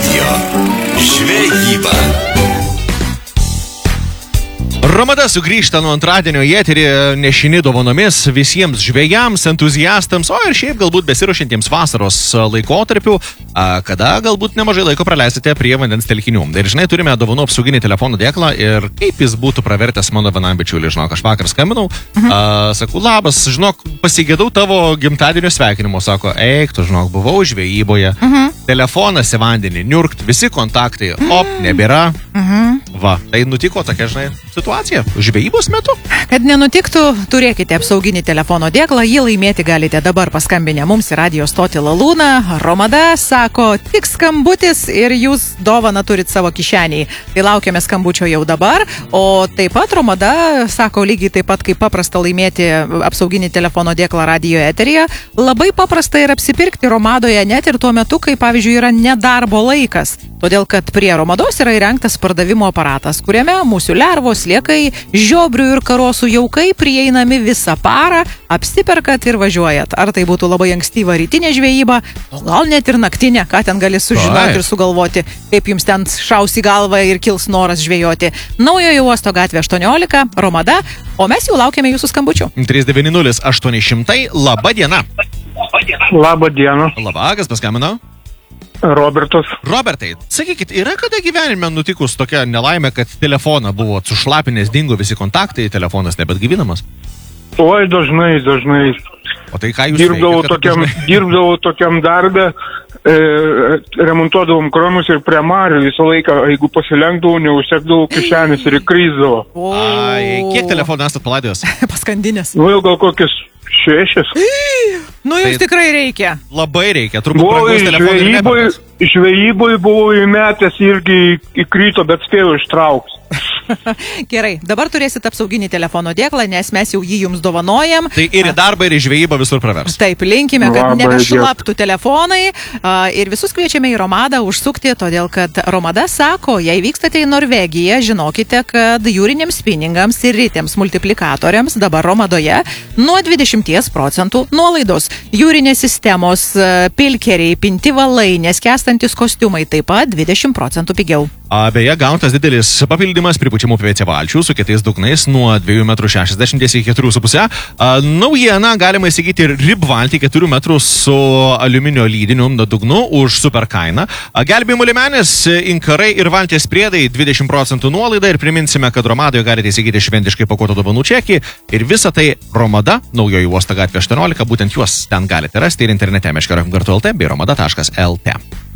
radijo žvejyba. Romada sugrįžta nuo antradienio į eterį nešini dovanomis visiems žvejams, entuziastams, o ir šiaip galbūt besiruošiantiems vasaros laikotarpiu, kada galbūt nemažai laiko praleisite prie vandens telkinių. Ir žinai, turime dovanų apsauginį telefono dėklą ir kaip jis būtų pravertęs mano vienam bičiuliui. Žinok, aš vakar skambinau, sakau, labas, žinok, pasigėdau tavo gimtadienio sveikinimo, sako, eik, tu žinok, buvau žvejyboje, telefonas į vandenį, niurkt, visi kontaktai, nebėra. Va, tai nutiko tokia, žinai, situacija žvejybos metu. Kad nenutiktų, turėkite apsauginį telefono dėklą, jį laimėti galite dabar paskambinę mums į radijo stotį Lalūną. Romada sako, tik skambutis ir jūs dovaną turit savo kišenėje. Tai laukiame skambučio jau dabar, o taip pat Romada sako lygiai taip pat, kaip paprasta laimėti apsauginį telefono dėklą radijo eteryje, labai paprasta ir apsipirkti Romadoje net ir tuo metu, kai pavyzdžiui yra nedarbo laikas. Todėl, kad prie Romados yra įrengtas pardavimo aparatas, kuriame mūsų lervos, sliekai, žiobrių ir karosų jaukai prieinami visą parą, apsiperkat ir važiuojat. Ar tai būtų labai ankstyva rytinė žvejyba, o gal net ir naktinė, ką ten gali sužinoti ir sugalvoti, kaip jums ten šaus į galvą ir kils noras žvejoti. Naujojo uosto gatvė 18, Romada, o mes jau laukiame jūsų skambučių. 390-800, laba diena. Labą dieną. Labą, kas paskambino? Robertas. Robertai, sakykit, yra kada gyvenime nutikus tokia nelaimė, kad telefoną buvo sušlapinės, dingo visi kontaktai, telefonas nebetgyvinamas? Oi, dažnai. O tai ką jūs dirbdavau tokiam darbę, remontuodavom kranus ir prie marių visą laiką, jeigu pasilenkdavau, neužsekdavau kišenės ir įkrisdavo. Ai, kiek telefonų esat palaidojęs? Paskandinės. Nu, jau gal kokius 6. Nu, jums tikrai reikia. Labai reikia, turbūt brangus telefonų ir nepakas. Žvejyboj buvau įmetęs irgi įkrito, bet spėjau ištraukti. Gerai, dabar turėsit apsauginį telefono dėklą, nes mes jau jį jums dovanojam. Tai ir į darbą, ir į žvejybą visur pravers. Taip, linkime, kad nebešlaptų telefonai ir visus kviečiame į Romadą užsukti, todėl kad Romada sako, jei vykstate į Norvegiją, žinokite, kad jūriniams spinningams ir ritėms multiplikatoriams dabar Romadoje nuo 20% nuolaidos. Jūrinės sistemos, pilkeriai, pinti valai, neskęstantis kostiumai taip pat 20% pigiau. Beje, gautas didelis papildymas pripučiamų PVC valčių su kitais dugnais nuo 2,60 m iki 4,5 m. Naujieną galima įsigyti ir ribvaltį 4 m su aliuminio lydiniu dugnu už super kainą. Gelbėjimo liemenės, inkarai ir valties priedai 20% nuolaida ir priminsime, kad Romadoje galite įsigyti šventiškai pakuotą dovanų čekį ir visą tai Romada, naujojo uosto gatvė 18, būtent juos ten galite rasti ir internete meškeriokim kartu.lt bei romada.lt.